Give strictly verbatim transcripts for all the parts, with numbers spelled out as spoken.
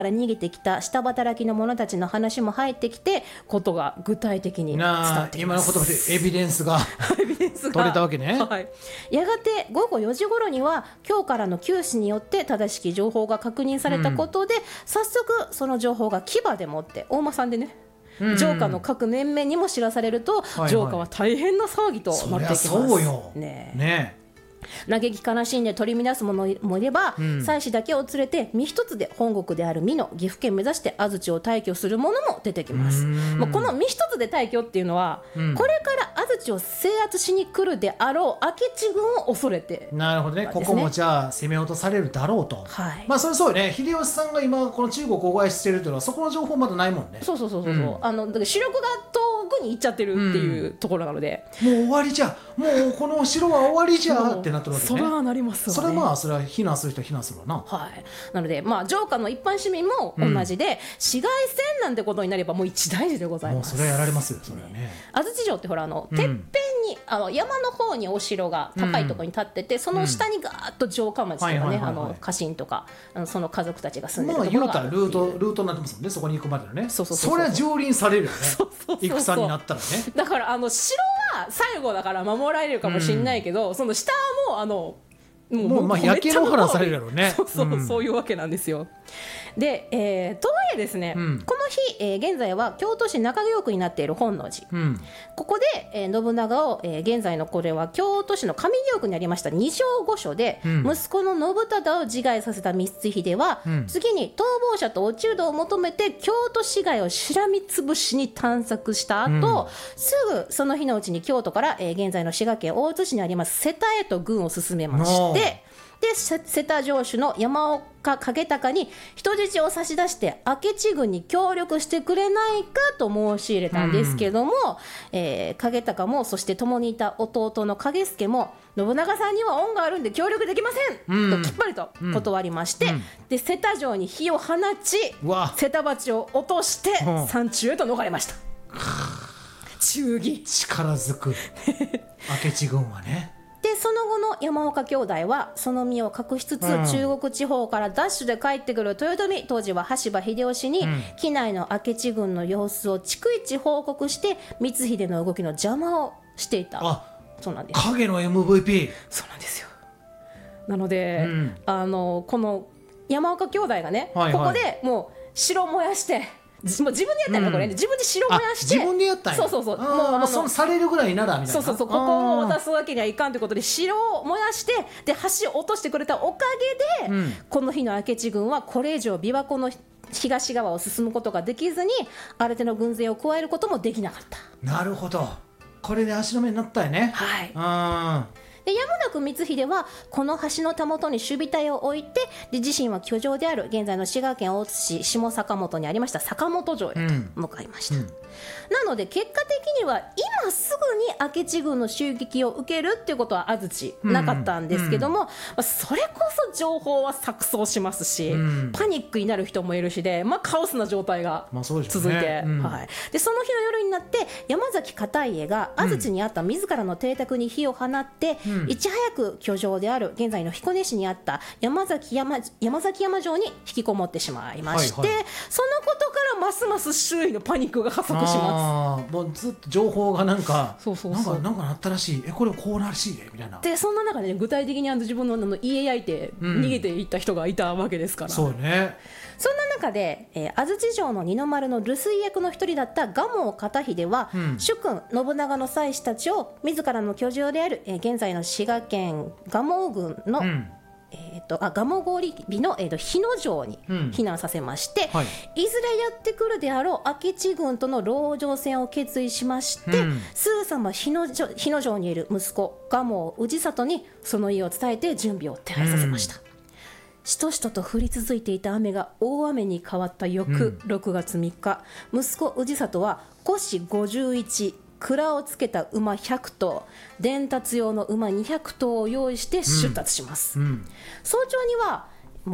から逃げてきた下働きの者たちの話も入ってきて、ことが具体的に伝わってきます。 今の言葉でエビデンスがエビデンスが取れたわけね、 はい、やがてごごよじ頃には京からの急使によって正しき情報が確認されたことで、うん、早速その情報が牙でもって大間さんでね、うん、城下の各面々にも知らされると、はいはい、城下は大変な騒ぎとなっていきます。 そりゃそうよ、 ねえねえ、 嘆き悲しんで取り乱す者もいれば、うん、妻子だけを連れて身一つで本国である美濃岐阜県目指して安土を退去する者も出てきます。まあ、この身一つで退去っていうのは、うん、これから安土を制圧しに来るであろう明智軍を恐れて、 なるほどね、ここもじゃあ攻め落とされるだろうと、はい、まあそれそうよね。秀吉さんが今この中国を誤解してるというのはそこの情報まだないもんね。 そうそうそうそう、うん、あのだから主力が遠くに行っちゃってるっていうところなので、 うん、もう終わりじゃ、もうこのお城は終わりじゃってなってるわけね。 それはなりますわね。 それはまあそれは避難する人は避難するわな、 はい、なのでまあ城下の一般市民も同じで、うん、市街戦なんてことになればもう一大事でございます。 もうそれはやられますよ、それはね。 安土城ってほらあの、うん、てっぺんにあの山の方にお城が高いところに立ってて、うん、その下にガーッと城下町とかね、あの家臣とかあのその家族たちが住んでるところがあるっていう、 まあ、言うたらルートルートになってますもんね、そこに行くまでのね。 そうそうそうそう、 それは蹂躙されるよね。 そうそうそうそう、 戦になったらね。 だからあの城は最後だから守られるかもしれないけど、うん、その下はもうあのもう、 もうまあ焼け野原されるやろうね。 そうそう、 うん、 そういうわけなんですよ。で、えー、とはいえですね、うん、この日、えー、現在は京都市中京区になっている本能寺、うん、ここで、えー、信長を、えー、現在のこれは京都市の上京区にありました二条御所で、うん、息子の信忠を自害させた光秀は、うん、次に逃亡者と落人を求めて京都市街をしらみつぶしに探索した後、うん、すぐその日のうちに京都から、えー、現在の滋賀県大津市にあります瀬田へと軍を進めまして、で瀬田城主の山岡景隆に人質を差し出して明智軍に協力してくれないかと申し入れたんですけども、うん、えー、景隆もそして共にいた弟の景助も信長さんには恩があるんで協力できません、うん、ときっぱりと断りまして、うん、で瀬田城に火を放ち瀬田鉢を落として山中へと逃れました。忠義、 力ずく明智軍はね。 でその後の山岡兄弟はその身を隠しつつ、うん、中国地方からダッシュで帰ってくる豊臣当時は羽柴秀吉に、うん、畿内の明智軍の様子を逐一報告して光秀の動きの邪魔をしていた。 あ、 そうなんです。 影の エムブイピー。 そうなんですよ。なので、うん、あのこの山岡兄弟がね、はいはい、ここでもう城を燃やしてもう自分でやったんだ、うん、これ、ね、自分で城を燃やして自分でやったんや。 そうそうそう、もうあのそのされるぐらいならみたいな。 そうそうそう、ここを渡すわけにはいかんということで城を燃やしてで橋を落としてくれたおかげで、うん、この日の明智軍はこれ以上琵琶湖の東側を進むことができずに新手の軍勢を加えることもできなかった。 なるほど、これで足止めになったよね。 はい。 あでやむなく光秀はこの橋のたもとに守備隊を置いてで自身は居城である現在の滋賀県大津市下坂本にありました坂本城へと向かいました、うんうん、なので結果的には今すぐに明智軍の襲撃を受けるっていうことは安土なかったんですけども、うんうん、それこそ情報は錯綜しますし、うん、パニックになる人もいるしで、まあ、カオスな状態が続いて、まあね、うん、はい、でその日の夜になって山崎片家が安土にあった自らの邸宅に火を放って、うん、いち早く居城である現在の彦根市にあった山崎 山, 山崎山城に引きこもってしまいまして、はいはい、そのことからますます周囲のパニックが加速します。 あもうずっと情報がなんかそうそうそう、 なんかなんかなったらしい、えこれこうなるらしいでみたいな。 でそんな中で、ね、具体的にあの自分のあの家焼いて逃げていった人がいたわけですから、 うん、そうね。 そんな中で、えー、安土城の二の丸の留守居役の一人だった蒲生片秀は、うん、主君信長の妻子たちを自らの居城である、えー、現在の滋賀県蒲生郡の、うんえー、とあ蒲生郡日の、えー、と日野城に避難させまして、うんはい、いずれやってくるであろう明智軍との籠城戦を決意しまして、うん、すぐさま日野城、日野城にいる息子蒲生氏郷にその意を伝えて準備を手配させました、うんしとしとと降り続いていた雨が大雨に変わった翌ろくがつみっか、うん、息子氏郷は輿ごじゅういち蔵をつけた馬ひゃくとう伝達用の馬にひゃくとうを用意して出立します、うんうん、早朝にはもう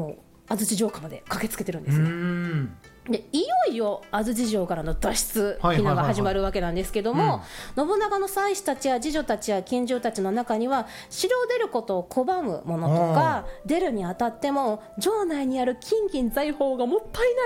安土城下まで駆けつけてるんですよ。でいよいよ安土城からの脱出避難が始まるわけなんですけども、信長の妻子たちや次女たちや近所たちの中には城を出ることを拒むものとか、出るにあたっても城内にある金銀財宝がもったいない